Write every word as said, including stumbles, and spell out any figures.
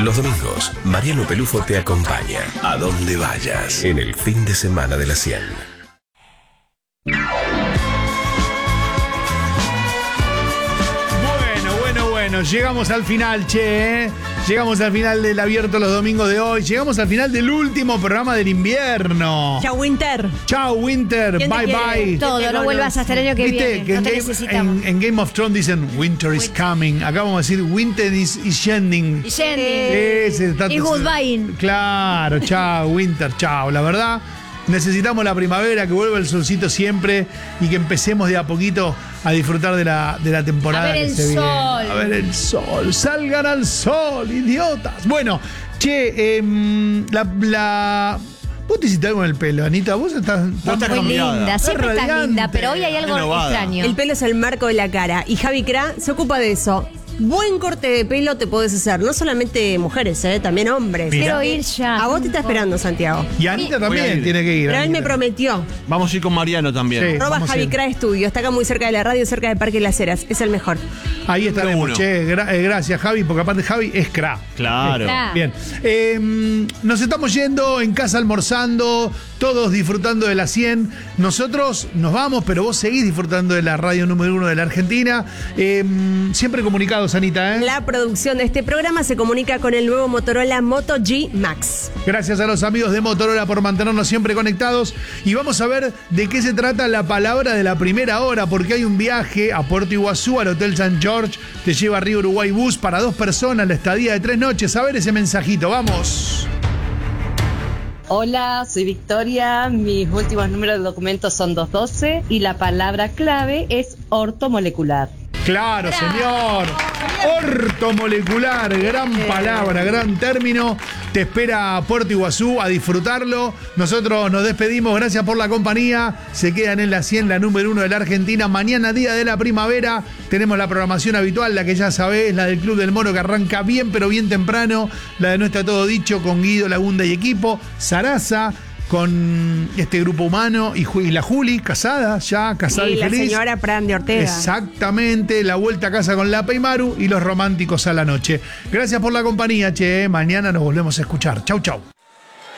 Los domingos, Mariano Pelufo te acompaña a donde vayas en el fin de semana de la cien. Bueno, bueno, bueno, llegamos al final, che, ¿eh? Llegamos al final del Abierto los domingos de hoy. Llegamos al final del último programa del invierno. Chao, Winter. Chao, Winter. ¿Quién te bye, quiere? bye. Todo, no vuelvas hasta el año que ¿Viste? viene. Que No en, te Game, necesitamos. en, en Game of Thrones dicen Winter is coming. Acá vamos a decir Winter is, is ending. Y Jenny. Ese está- Y goodbye. Claro, chao, Winter, chao. La verdad, necesitamos la primavera, que vuelva el solcito siempre y que empecemos de a poquito a disfrutar de la, de la temporada. A ver que el se viene. sol. A ver el sol. Salgan al sol, idiotas. Bueno, che, eh, la, la. Vos te hiciste algo en el pelo, Anita. Vos estás. estás Muy cambiada. linda, siempre Estás estás linda, radiante. pero hoy hay algo Renovada. extraño. El pelo es el marco de la cara y Javi Cra se ocupa de eso. Buen corte de pelo te podés hacer, no solamente mujeres, ¿eh? También hombres. Mira. Quiero ir ya. A vos te está esperando, Santiago. Y Anita Voy a también ir. tiene que ir. Pero él me Anita. prometió. Vamos a ir con Mariano también. Sí. Arroba vamos a Javi ir. Cra Estudio. Está acá muy cerca de la radio, cerca del Parque Las Heras. Es el mejor. Ahí estaremos, uno. che. gra- eh, gracias, Javi, porque aparte Javi es cra. Claro. Cra. Bien. Eh, nos estamos yendo en casa almorzando, todos disfrutando de la cien. Nosotros nos vamos, pero vos seguís disfrutando de la radio número uno de la Argentina. Eh, siempre comunicados, Anita, ¿eh? La producción de este programa se comunica con el nuevo Motorola Moto G Max. Gracias a los amigos de Motorola por mantenernos siempre conectados. Y vamos a ver de qué se trata la palabra de la primera hora, porque hay un viaje a Puerto Iguazú, al Hotel San George. Te lleva Río Uruguay Bus para dos personas, la estadía de tres noches. A ver ese mensajito, vamos. Hola, soy Victoria, mis últimos números de documentos son doscientos doce y la palabra clave es ortomolecular. Claro, señor. Ortomolecular, gran palabra, gran término. Te espera Puerto Iguazú a disfrutarlo. Nosotros nos despedimos, gracias por la compañía. Se quedan en la cien, la número uno de la Argentina. Mañana, día de la primavera, tenemos la programación habitual, la que ya sabés, la del Club del Moro, que arranca bien, pero bien temprano. La de No Está Todo Dicho, con Guido Lagunda y equipo. Sarasa, con este grupo humano y, Ju- y la Juli, casada, ya casada y, Y la feliz. señora Pran de Ortega. Exactamente, la vuelta a casa con Lapa y Maru y los románticos a la noche. Gracias por la compañía, che. Mañana nos volvemos a escuchar. Chau, chau.